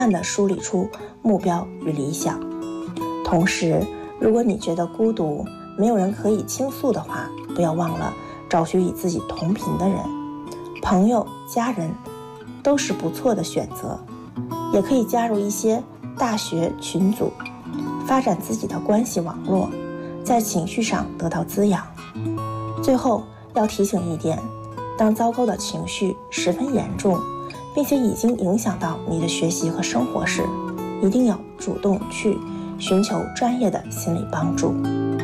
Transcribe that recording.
地梳理出目标与理想。同时，如果你觉得孤独，没有人可以倾诉的话，不要忘了找寻与自己同频的人，朋友、家人都是不错的选择。也可以加入一些大学群组，发展自己的关系网络，在情绪上得到滋养。最后要提醒一点，当糟糕的情绪十分严重，并且已经影响到你的学习和生活时，一定要主动去寻求专业的心理帮助。